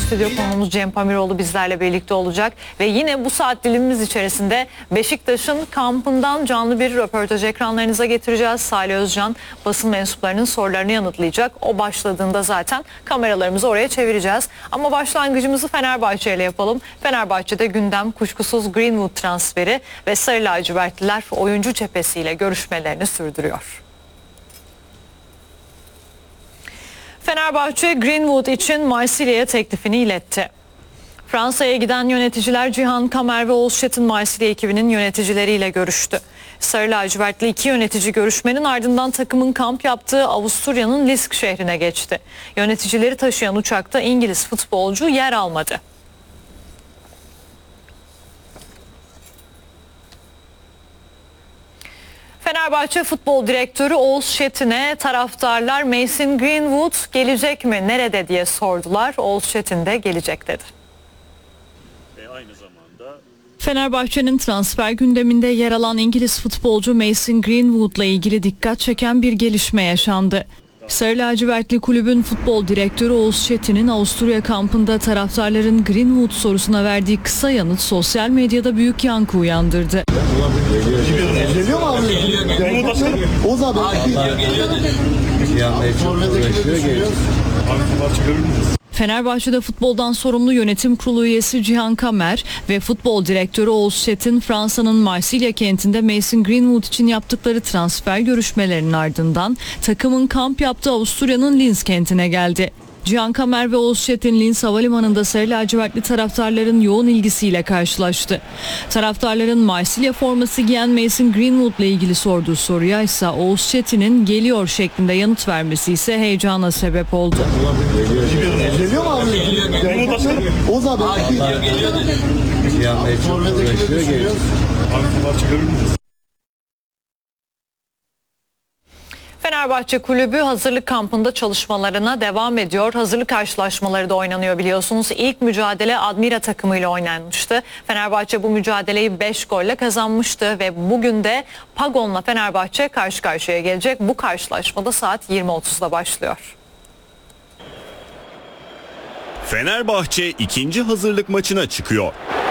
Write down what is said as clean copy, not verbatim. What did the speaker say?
stüdyo konuğumuz Cem Pamiroğlu bizlerle birlikte olacak. Ve yine bu saat dilimimiz içerisinde Beşiktaş'ın kampından canlı bir röportaj ekranlarınıza getireceğiz. Salih Özcan basın mensuplarının sorularını yanıtlayacak. O başladığında zaten kameralarımızı oraya çevireceğiz. Ama başlangıcımızı Fenerbahçe ile yapalım. Fenerbahçe'de gündem kuşkusuz Greenwood transferi ve Sarı Lacivertliler oyuncu cephesiyle görüşmelerini sürdürüyor. Fenerbahçe Greenwood için Marsilya'ya teklifini iletti. Fransa'ya giden yöneticiler Cihan Kamer ve Oğuz Çetin Marsilya ekibinin yöneticileriyle görüştü. Sarı lacivertli iki yönetici görüşmenin ardından takımın kamp yaptığı Avusturya'nın Lisk şehrine geçti. Yöneticileri taşıyan uçakta İngiliz futbolcu yer almadı. Fenerbahçe Futbol Direktörü Oğuz Çetin'e taraftarlar Mason Greenwood gelecek mi, nerede diye sordular. Oğuz Çetin de gelecek dedi. Aynı zamanda Fenerbahçe'nin transfer gündeminde yer alan İngiliz futbolcu Mason Greenwood'la ilgili dikkat çeken bir gelişme yaşandı. Sarı lacivertli kulübün futbol direktörü Oğuz Çetin'in Avusturya kampında taraftarların Greenwood sorusuna verdiği kısa yanıt sosyal medyada büyük yankı uyandırdı. Geliyor mu abi? O zaman Fenerbahçe'de futboldan sorumlu yönetim kurulu üyesi Cihan Kamer ve futbol direktörü Oğuz Çetin Fransa'nın Marsilya kentinde Mason Greenwood için yaptıkları transfer görüşmelerinin ardından takımın kamp yaptığı Avusturya'nın Linz kentine geldi. Cihan Kamer ve Oğuz Çetin Linz Havalimanı'nda sarı lacivertli taraftarların yoğun ilgisiyle karşılaştı. Taraftarların Marsilya forması giyen Mason Greenwood'la ilgili sorduğu soruya ise Oğuz Çetin'in geliyor şeklinde yanıt vermesi ise heyecana sebep oldu. geliyor mu abi? O zaman Fenerbahçe Kulübü hazırlık kampında çalışmalarına devam ediyor. Hazırlık karşılaşmaları da oynanıyor biliyorsunuz. İlk mücadele Admira takımıyla oynanmıştı. Fenerbahçe bu mücadeleyi 5 golle kazanmıştı ve bugün de Pagon'la Fenerbahçe karşı karşıya gelecek. Bu karşılaşmada saat 20.30'da başlıyor. Fenerbahçe ikinci hazırlık maçına çıkıyor.